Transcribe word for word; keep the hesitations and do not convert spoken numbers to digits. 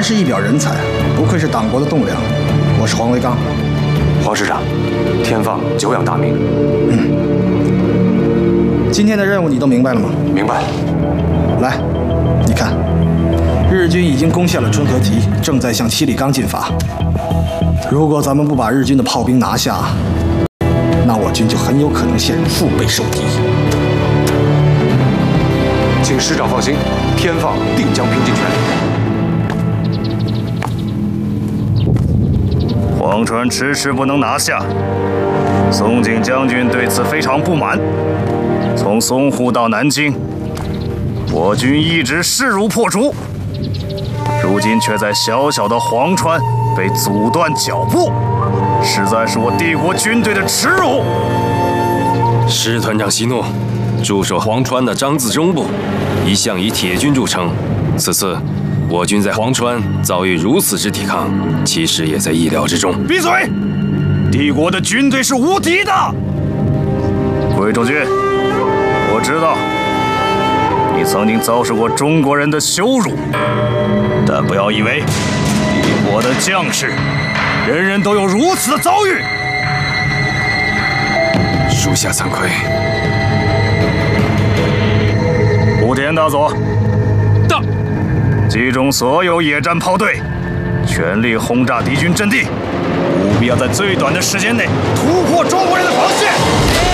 是一表人才，不愧是党国的栋梁。我是黄维刚。 黄师长，天放久仰大名。 嗯。今天的任务你都明白了吗？ 明白。 来，你看，日军已经攻下了春和堤，正在向七里岗进发。如果咱们不把日军的炮兵拿下，那我军就很有可能陷入腹背受敌。 请师长放心，天放定将拼尽全力。 黄川迟迟不能拿下，松井将军对此非常不满。从淞沪到南京，我军一直势如破竹，如今却在小小的黄川被阻断脚步，实在是我帝国军队的耻辱。 师团长息怒，驻守黄川的张自忠部一向以铁军著称，此次我军在黄川遭遇如此之抵抗，其实也在意料之中。 闭嘴！帝国的军队是无敌的。桂州军，我知道你曾经遭受过中国人的羞辱，但不要以为帝国的将士人人都有如此的遭遇。 属下惭愧。 武田大佐， 到， 集中所有野战炮队，全力轰炸敌军阵地，务必要在最短的时间内突破中国人的防线。